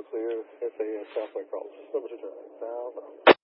clear, SAS halfway cross. Number 2 turn, south.